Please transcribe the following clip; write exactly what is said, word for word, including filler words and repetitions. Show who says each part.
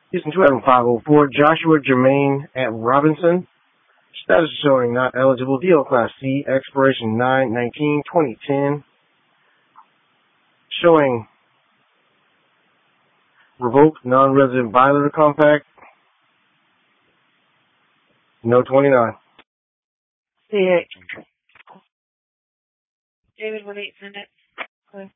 Speaker 1: Houston two five oh four, Joshua Jermaine at Robinson. Status showing not eligible. D L Class C, expiration nine nineteen twenty ten. Showing revoked non-resident violator compact. No twenty-nine.
Speaker 2: C eight. David, one eight, send it.